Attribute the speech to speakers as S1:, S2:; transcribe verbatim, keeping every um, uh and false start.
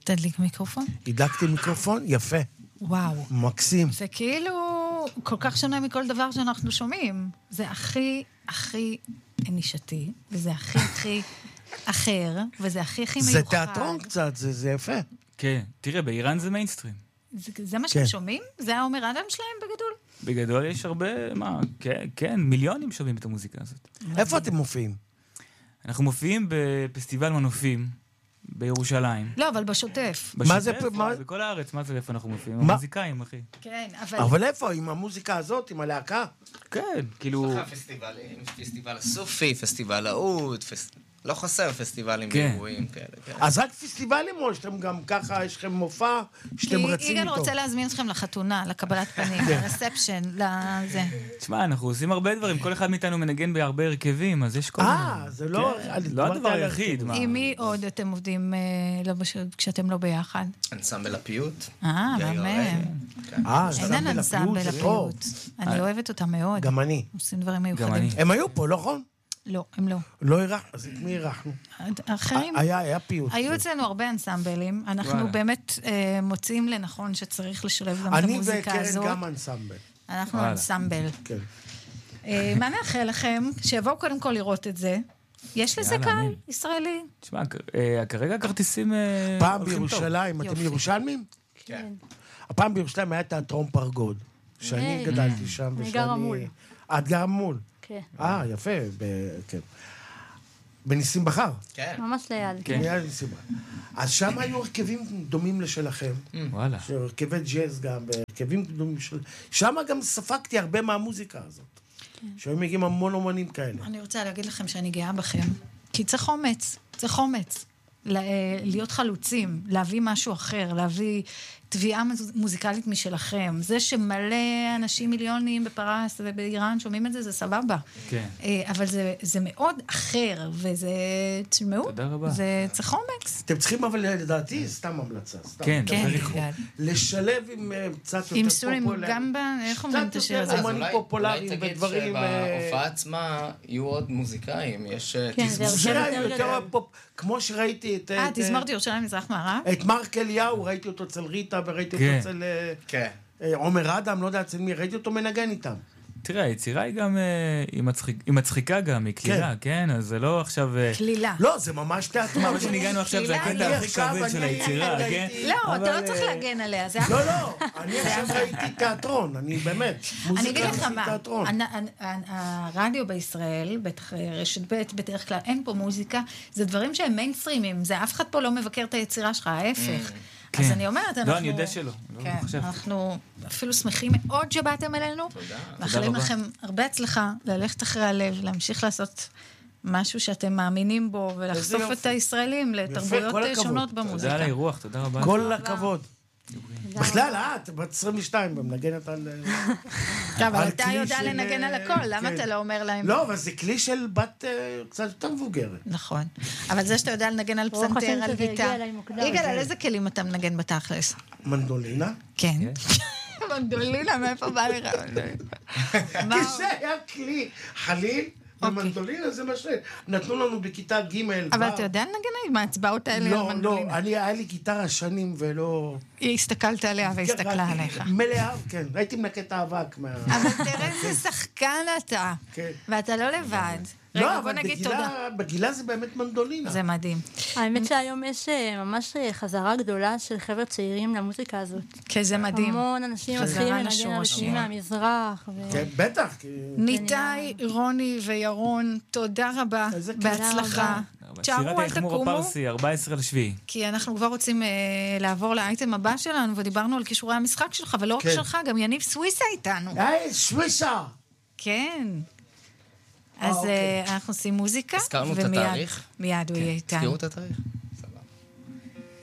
S1: תדליק מיקרופון.
S2: הדלקתי מיקרופון, יפה.
S1: וואו.
S2: מקסים.
S1: זה כאילו כל כך שונה מכל דבר שאנחנו שומעים. זה הכי, הכי נישתי, וזה הכי, הכי אחר, וזה הכי, הכי מיוחד.
S2: זה תיאטרון קצת, זה, זה יפה.
S3: כן, תראה, באיראן זה מיינסטרים.
S1: זה, זה מה שאתם שומעים? זה העומר אדם שלהם בגדול?
S3: בגדול יש הרבה, מה, כן, כן, מיליונים שומעים את המוזיקה הזאת.
S2: איפה אתם מופיעים?
S3: אנחנו מופיעים בפסטיבל מנופים, בירושלים.
S1: לא, אבל בשוטף.
S2: מה זה?
S3: בכל הארץ, מה זה איפה אנחנו מופיעים? המוזיקאים, אחי.
S1: כן, אבל...
S2: אבל איפה? עם המוזיקה הזאת, עם הלהקה?
S3: כן, כאילו...
S4: פסטיבלים, פסטיבל הסופי, פסטיבל האוד, לא חסר פסטיבלים ואירועים כאלה.
S2: אז רק פסטיבלים או שאתם גם ככה, יש לכם מופע שאתם רצים
S1: כי
S2: איתו?
S1: יגאל רוצה להזמין אתכם לחתונה, לקבלת פנים, לרספשן, לזה.
S3: תשמע, אנחנו עושים הרבה דברים, כל אחד מאיתנו מנגן בהרבה הרכבים, אז יש כל...
S2: אה, זה לא...
S3: לא הדבר היחיד.
S1: עם מי עוד אתם עובדים כשאתם לא ביחד?
S4: אנסמבל הפיוט.
S1: אה, מהמם. אין אנסמבל הפיוט. אני אוהבת אותה מאוד.
S2: גם אני.
S1: עושים דברים מיוחדים.
S2: הם היו פה, נכון?
S1: לא, הם לא.
S2: לא אירח, אז את מי אירחנו?
S1: אחרים?
S2: היה, היה פיוט.
S1: היו אצלנו הרבה אנסמבלים. אנחנו באמת מוצאים לנכון שצריך לשלב גם את המוזיקה הזאת.
S2: אני וקרן גם אנסמבל.
S1: אנחנו אנסמבל.
S2: כן.
S1: מה נאחל לכם? שיבואו קודם כל לראות את זה. יש לזה קהל ישראלי?
S3: תשמע, כרגע הכרטיסים...
S2: פעם בירושלים, אתם ירושלמים?
S4: כן.
S2: הפעם בירושלים היה תיאטרון פרגוד, שאני גדלתי שם.
S5: אני גרה מול.
S2: את גרה מול?
S5: כן.
S2: אה, יפה, כן. בניסים בחר?
S4: כן.
S5: ממש ליד.
S2: כן. ליד ניסים בחר. אז שם היו הרכבים דומים לשלכם.
S3: וואלה.
S2: הרכבי ג'אז גם, הרכבים דומים של... שם גם ספקתי הרבה מהמוזיקה הזאת. שהיו מגיעים המון אומנים כאלה.
S1: אני רוצה להגיד לכם שאני גאה בכם, כי צריך אומץ, צריך אומץ. להיות חלוצים, להביא משהו אחר, להביא תביעה מוזיקלית משלכם. זה שמלא אנשים מיליונים בפרס ובאיראן שומעים את זה, זה סבבה.
S3: כן.
S1: אבל זה, זה מאוד אחר, וזה, תשמעו,
S3: תודה רבה.
S1: זה צריך אומץ.
S2: אתם צריכים אבל לדעתי, סתם המלצה.
S3: כן,
S1: כן.
S2: לשלב עם קצת יותר
S1: עם סורים, גם ב... איך אומרים את השיר הזה?
S2: אומנים פופולריים ודברים...
S4: אולי תגיד שבהופעה עצמה יהיו עוד מוזיקאים, יש
S2: תזמור. כמו שראיתי את...
S1: אה, תזמורתי ירושלים מזרח מערב?
S2: את מרק אליהו, ראיתי אותו אצל ריטה, וראיתי אותו אצל עומר אדם, לא יודע אצל מי, ראיתי אותו מנגן איתם.
S3: תראה, היצירה היא גם, היא מצחיקה גם, היא כלילה, כן? אז זה לא עכשיו...
S1: כלילה.
S2: לא, זה ממש תיאטרון.
S3: מה שניגענו עכשיו זה הקטע הכי כבד של היצירה, כן?
S1: לא, אתה לא צריך להגן עליה, זה...
S2: לא, לא, אני עכשיו ראיתי תיאטרון, אני באמת,
S1: אני אגיד לך מה, הרדיו בישראל, בטח רשת ב' בדרך כלל, אין פה מוזיקה, זה דברים שהם מיינסטרימים, זה אף אחד פה לא מבקר את היצירה שלך, ההפך. אז אני אומרת, אנחנו...
S3: לא, אני יודע שלא.
S1: אנחנו אפילו שמחים מאוד שבאתם אלינו. מאחלים לכם הרבה הצלחה, ללכת אחרי הלב, להמשיך לעשות משהו שאתם מאמינים בו, ולחשוף את הישראלים לתרבויות שונות במוזיקה.
S3: תודה על האירוח, תודה רבה.
S2: כל הכבוד. בכלל, את בת עשרים ושתיים, ומנגנת על...
S1: אבל אתה יודע לנגן על הכל, למה אתה לא אומר להם?
S2: לא, אבל זה כלי של בת קצת יותר מבוגרת.
S1: נכון. אבל זה שאתה יודע לנגן על פסנתר, על גיטה. יגאל, על איזה כלים אתה מנגן בתכלס?
S2: מנדולינה?
S1: כן. מנדולינה, מאיפה בא לך?
S2: כי זה היה כלי. חליל ומנדולינה זה מה ש... נתנו לנו בכיתה ג'
S1: אבל אתה יודע לנגן עם ההצבעות האלה על מנדולינה?
S2: לא, לא, היה לי גיטרה שנים ולא...
S1: הסתכלת עליה והסתכלה עליך.
S2: מלאה, כן. הייתי מנקה את האבק.
S1: אבל תראה איזה שחקן אתה. ואתה לא לבד.
S2: לא, אבל בגילה זה באמת מנדולינה.
S1: זה מדהים.
S5: האמת שהיום יש ממש חזרה גדולה של חבר'ה צעירים למוזיקה הזאת.
S1: כן, זה מדהים.
S5: המון אנשים מתחילים לנגן על שירים מהמזרח.
S2: כן, בטח.
S1: ניתאי, רוני וירון, תודה רבה. בהצלחה.
S3: שירת היחמור הפרסי, ארבע עשרה לשביעי.
S1: כי אנחנו כבר רוצים לעבור לאייטם הבא שלנו, ודיברנו על כישורי המשחק שלך, ולא רק שלך, גם יניב סוויסה איתנו.
S2: היי, סוויסה!
S1: כן. אז אנחנו עושים מוזיקה.
S4: הזכרנו את התאריך?
S1: מיד הוא יהיה איתנו.
S4: הזכירו את התאריך?